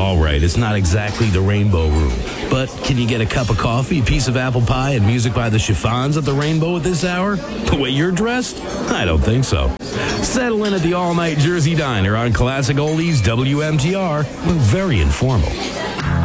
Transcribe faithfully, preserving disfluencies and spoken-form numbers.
All right, it's not exactly the Rainbow Room, but can you get a cup of coffee, a piece of apple pie, and music by the Chiffons at the Rainbow at this hour? The way you're dressed? I don't think so. Settle in at the all-night Jersey Diner on Classic Oldies W M T R. We're very informal.